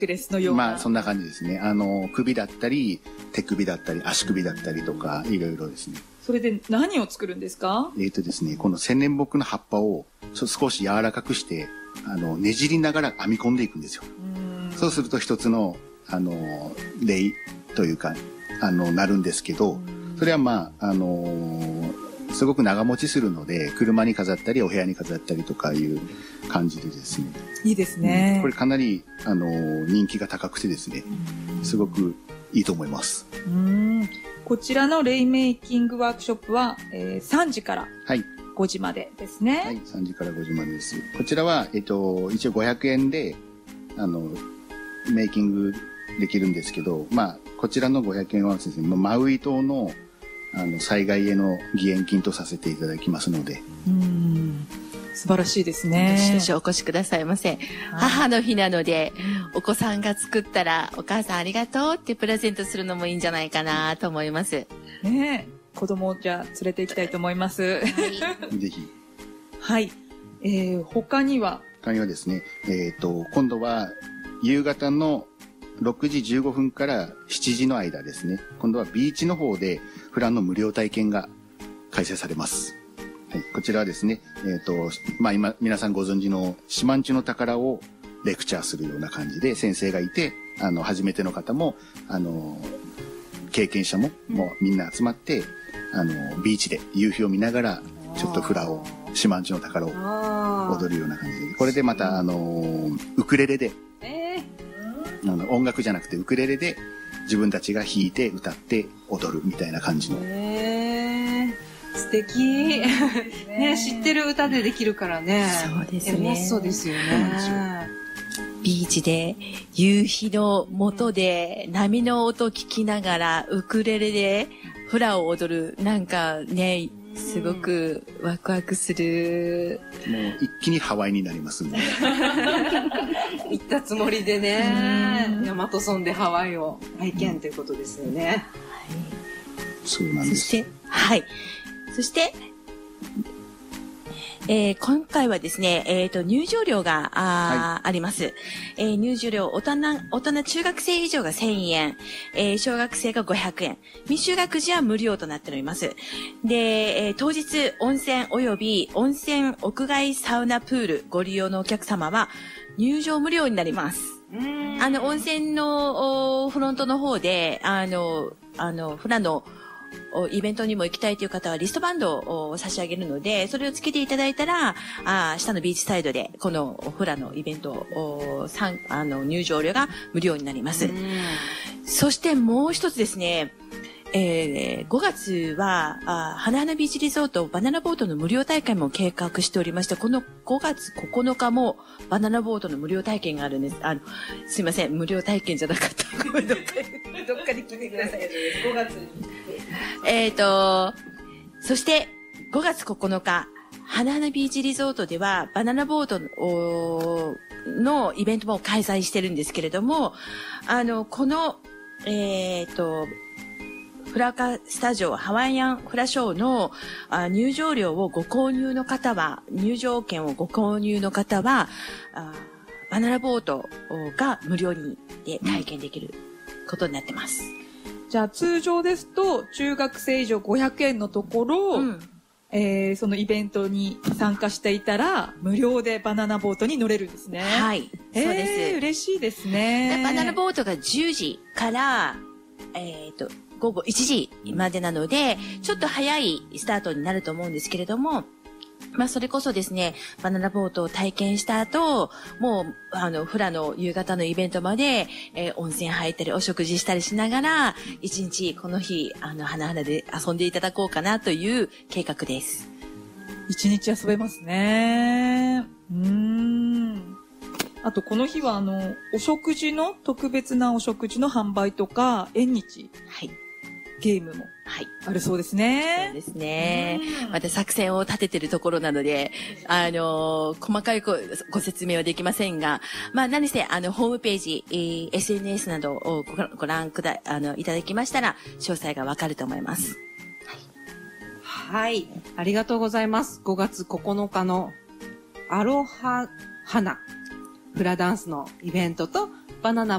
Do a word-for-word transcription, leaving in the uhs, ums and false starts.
クレスのような。 まあそんな感じですね。あの首だったり手首だったり足首だったりとかいろいろですね。 それで何を作るんですか？ えっとですね、この千年木の葉っぱを少し柔らかくしてあのねじりながら編み込んでいくんですよ。うそうすると一つのあの例というかあのなるんですけど、それはまああのすごく長持ちするので車に飾ったりお部屋に飾ったりとかいう感じでですね。 いいですね。 うん、これかなりあの人気が高くてですね、すごくいいと思います。 うん、こちらのレイメイキングワークショップは、えー、さんじからごじまでですね。 はい、さんじからごじまでです。こちらは、えっと、一応ごひゃくえんであのメイキングできるんですけど、まあこちらのごひゃくえんはですね、マウイ島のあの災害への義援金とさせていただきますので。 うん、素晴らしいですね。 どしどしお越しくださいませ。母の日なので、お子さんが作ったら、お母さんありがとうってプレゼントするのもいいんじゃないかなと思います。 ねえ、子供をじゃあ連れて行きたいと思います。はい、 ぜひ。 はい。えー、他には他にはですね、えっと、今度は夕方のろくじじゅうごふんからしちじの間ですね。今度はビーチの方でフラの無料体験が開催されます。はい、こちらはですね、えっと、まあ今皆さんご存知の四万十の宝をレクチャーするような感じで先生がいて、あの、初めての方も、あの、経験者も、もうみんな集まって、あの、ビーチで夕日を見ながら、ちょっとフラを、四万十の宝を踊るような感じで、これでまた、あの、ウクレレで、あの音楽じゃなくてウクレレで自分たちが弾いて歌って踊るみたいな感じの。 へー、素敵。ね、知ってる歌でできるからね。 そうですね。 楽しそうですよね。 ビーチで夕日の下で波の音聞きながらウクレレでフラを踊る、なんかね、すごくワクワクする。 もう一気にハワイになりますね。 行ったつもりでね、大和村でハワイを体験ということですよね。はい、 そうなんです。 そして、はい。そして、えー、今回はですね、えっと、入場料が、あ、はい、あります。えー、入場料、大人、大人中学生以上がせんえん、えー、小学生がごひゃくえん、未就学児は無料となっております。で、えー、当日、温泉及び温泉屋外サウナプールご利用のお客様は、入場無料になります。あの、温泉のフロントの方で、あの、あの、フラの、イベントにも行きたいという方はリストバンドを差し上げるので、それをつけていただいたら、あ下のビーチサイドでこのフラのイベントをあの入場料が無料になります。そしてもう一つですね、えー、ごがつはあ花々ビーチリゾートバナナボートの無料大会も計画しておりまして、このごがつここのかもバナナボートの無料体験があるんです。あのすいません、無料体験じゃなかった。ごめん、どっかでどっかで聞いてください。ごがつにえっと、そして、ごがつここのか、花々ビーチリゾートでは、バナナボートの、のイベントも開催してるんですけれども、あの、この、えっと、フラカスタジオハワイアンフラショーのあ入場料をご購入の方は、入場券をご購入の方は、あバナナボートが無料にで体験できることになってます。 じゃあ通常ですと中学生以上ごひゃくえんのところ、うん、えー、そのイベントに参加していたら無料でバナナボートに乗れるんですね。 はい、 えー、 そうです。 嬉しいですね。 バナナボートがじゅうじから、えっと、午後いちじまでなので、ちょっと早いスタートになると思うんですけれども、まあ、それこそですね、バナナボートを体験した後、もう、あの、フラの夕方のイベントまで、えー、温泉入ったり、お食事したりしながら、一日、この日、あの、花々で遊んでいただこうかなという計画です。 一日遊べますね。うーん。あと、この日は、あの、お食事の、特別なお食事の販売とか、縁日。 はい。 ゲームも。 はい。 あるそうですね。 そうですね。また作戦を立ててるところなので、あのー、細かいご、ご説明はできませんが、まあ何せ、あの、ホームページ、えー、エスエヌエス などをご、ご覧くだ、あの、いただきましたら、詳細がわかると思います。 はい。はい。ありがとうございます。ごがつここのかの、アロハ花、フラダンスのイベントと、バナナ